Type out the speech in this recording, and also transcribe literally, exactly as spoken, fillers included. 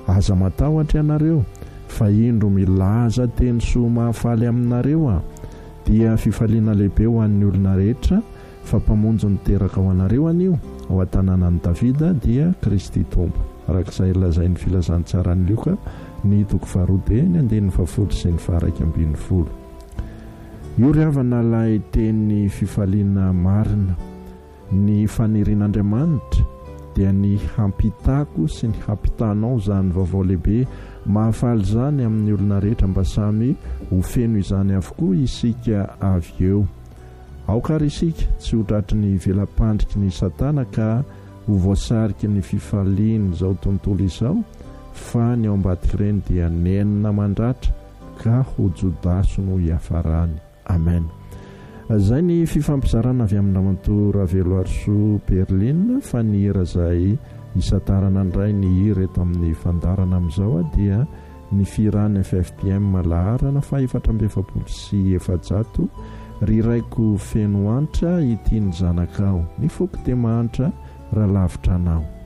aza matahotra ianareo fa indro milaza teny soa mahafaly aminareo a dia fifaliana lehibe ho an'ny olona rehetra fa mpamonjy niteraka ho anareo anio ao an-tanànan'i Davida dia Kristy tompo. Arak'izay lazain'ny filazantsara ny Lioka ny toko faharoa ny andininy fahafolo sy ny faharaiky ambin'ny folo. Io ry havana ilay teny fifaliana marina, ny fanirian'Andriamanitra dia ny hampitako sy ny hampitanao izany vaovao lehibe mahafaly izany amin'ny olona rehetra mba samy ho feno izany avokoa isika avy eo. Aokary isika tsy ho tratry ny velam-pandriky ny Satana ka ho voasariky ny fifaliana izao tontolo izao, fa ny ao ambadika ireny dia nenina mandratra ka ho jodaso no hiafarany. Amen. Izay ny fifampizarana avy amin'ny Ramatoa Ravelo Arso Berlin, fa ny hira izay isantarana indray ny hira eto amin'ny fandarana amin'izao dia ny firany F F P M Laharana fa efatra amby efapolo sy efajato riraiko feno antra ity ny zanakao, ny foko tema antra raha lavitra anao.